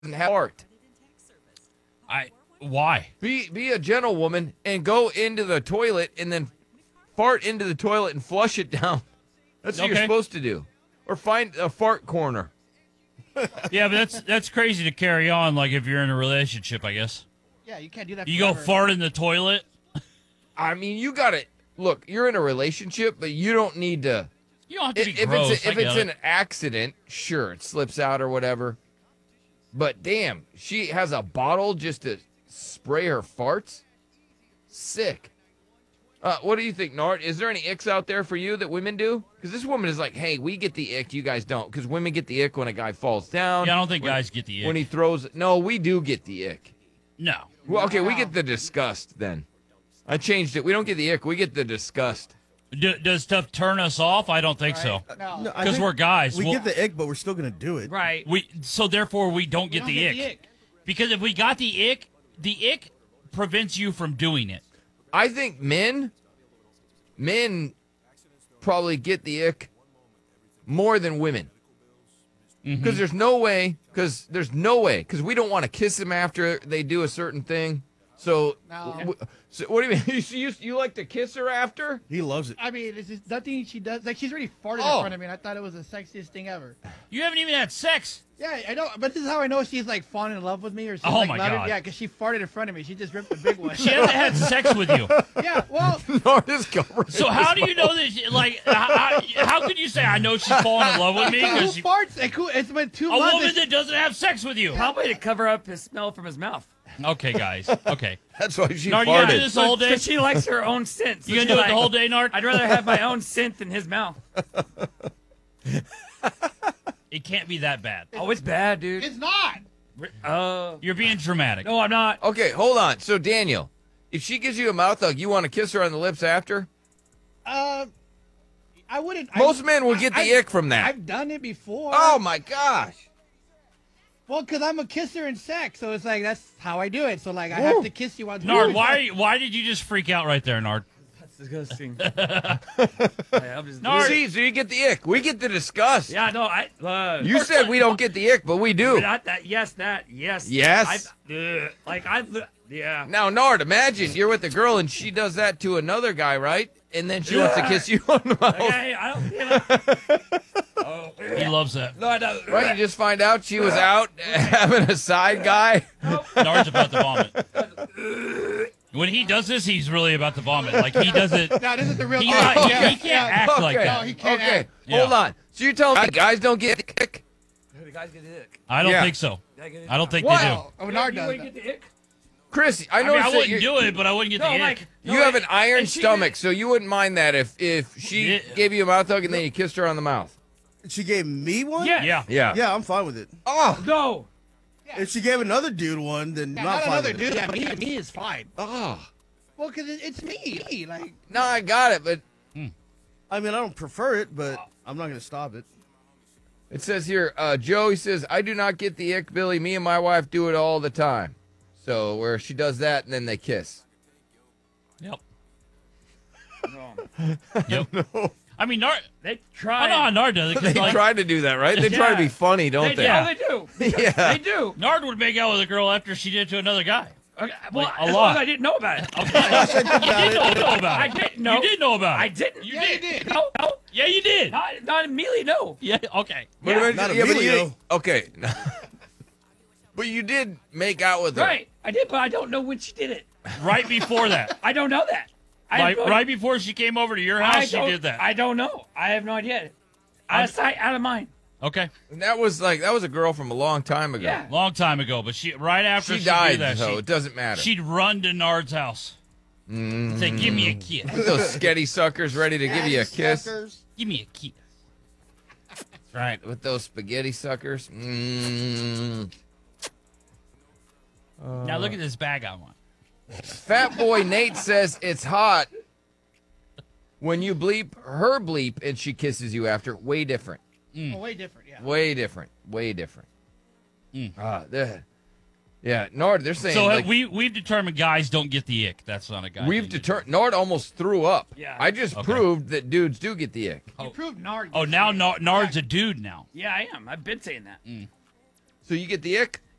have art. Why? Be a gentlewoman and go into the toilet and then fart into the toilet and flush it down. That's what you're supposed to do. Or find a fart corner. Yeah, but that's crazy to carry on. Like if you're in a relationship, I guess. Yeah, you can't do that. You go fart in the toilet. I mean, you gotta look. You're in a relationship, but you don't need to. You don't have to be gross. If it's an accident, sure, it slips out or whatever. But damn, she has a bottle just to spray her farts. Sick. What do you think, Nard? Is there any icks out there for you that women do? Because this woman is like, hey, we get the ick, you guys don't. Because women get the ick when a guy falls down. Yeah, I don't think guys get the ick. When he throws. No, we do get the ick. No. Well, okay, we get the disgust then. I changed it. We don't get the ick. We get the disgust. Does stuff turn us off? I don't think so. No. Because we're guys. We get the ick, but we're still going to do it. Right. So therefore, we don't get the ick. Because if we got the ick prevents you from doing it. I think men probably get the ick more than women. Because there's no way, because we don't want to kiss them after they do a certain thing. So, so what do you mean? You like to kiss her after? He loves it. I mean, it's just nothing she does. Like, she's already farted in front of me, and I thought it was the sexiest thing ever. You haven't even had sex. Yeah, I know, but this is how I know she's, like, falling in love with me, or she's, my God. Yeah, because she farted in front of me. She just ripped the big one. She hasn't had sex with you. Yeah, well. So how do you know that, how could you say, I know she's falling in love with me? Who farts? It's been 2 months. A woman that doesn't have sex with you. Probably to cover up his smell from his mouth. Okay, guys. Okay. That's why she Nard, farted. you gonna do this the whole day? She likes her own scent. You gonna do it the whole day, Nard? I'd rather have my own scent than his mouth. It can't be that bad. Oh, it's bad, dude. It's not. You're being dramatic. No, I'm not. Okay, hold on. So, Daniel, if she gives you a mouth hug, you want to kiss her on the lips after? I wouldn't. Most men will get the ick from that. I've done it before. Oh, my gosh. Well, because I'm a kisser in sex, so it's like that's how I do it. So, like, I have to kiss you on Nard, why did you just freak out right there, Nard? That's disgusting. Nard. See, so you get the ick. We get the disgust. Yeah, no, You said we don't get the ick, but we do. Not that. Yes, that. Yes. Yes? Yeah. Now, Nard, imagine you're with a girl and she does that to another guy, right? And then she wants to kiss you on the mouth. Okay, I don't. He loves that. No, I don't. Right, you just find out she was out having a side guy. Nard's about to vomit. When he does this, he's really about to vomit. Like, he does it. No, this is the real. He can't act like that. No, he can't Okay, act. hold on. So you're telling me guys don't get the ick? The guys get the ick. I don't Yeah. think so. I don't think Wow. they do. Oh, Nard You does wouldn't that. get the ick? Chris, I I know mean, I wouldn't do it, but I wouldn't get the ick. you have an iron and she stomach, so you wouldn't mind that if she Yeah. gave you a mouth hug and then you kissed her on the mouth. She gave me one? Yeah. Yeah. Yeah. Yeah, I'm fine with it. Oh. No. If she gave another dude one, then Yeah, not not fine another with it. dude. Yeah, me is fine. Oh. Well, because it's me. Like, No, I got it, but I mean, I don't prefer it, but I'm not going to stop it. it says here, Joe, he says, I do not get the ick, Billy. Me and my wife do it all the time. So where she does that and then they kiss. Yep. No. Yep. I mean, Nard. They I try. know how Nard does it. 'Cause, They like, try to do that, right? They try to be funny, don't they? Yeah, they do. Yeah. They do. Nard would make out with a girl after she did to another guy. Okay, well, Like, a as lot. long as I didn't know about it. You did know about I it. didn't know. You did know about it. I didn't. You yeah, did. you did. No, no. Yeah, you did. Not immediately, no. Yeah, okay. But Yeah, imagine- not a but you video. didn't- okay. But you did make out with her. Right. I did, but I don't know when she did it. Right before that. I don't know that. Right before she came over to your house, she did that. I don't know. I have no idea. Out of sight, out of mind. Okay. And that was a girl from a long time ago. Yeah. Long time ago, but right after She she died, did that, so it doesn't matter. she'd run to Nard's house. Say, give me a kiss. With those sketty suckers ready to give you a kiss. Suckers. Give me a kiss. That's right. With those spaghetti suckers. Now look at this bag I want. Fat boy Nate says it's hot when you bleep her bleep and she kisses you after. Way different. Oh, way different. Yeah. Way different. Way different. Yeah, Nard, they're saying So like, we've determined guys don't get the ick. That's not a guy. we've thing. determined. Nard almost threw up. Yeah. I just Okay. proved that dudes do get the ick. You proved Nard. Oh, now Nard's a dude now. Yeah, I am. I've been saying that. So you get the ick?